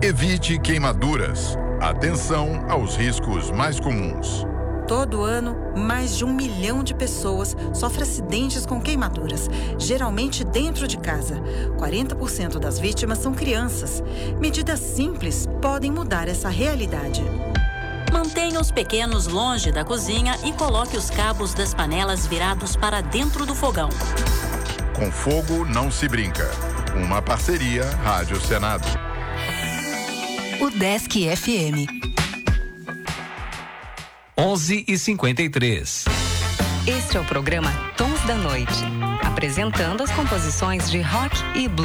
Evite queimaduras. Atenção aos riscos mais comuns. Todo ano, mais de 1 milhão de pessoas sofrem acidentes com queimaduras, geralmente dentro de casa. 40% das vítimas são crianças. Medidas simples podem mudar essa realidade. Mantenha os pequenos longe da cozinha e coloque os cabos das panelas virados para dentro do fogão. Com fogo não se brinca. Uma parceria Rádio Senado. O Desk FM. 11h53. Este é o programa Tons da Noite, apresentando as composições de rock e blues.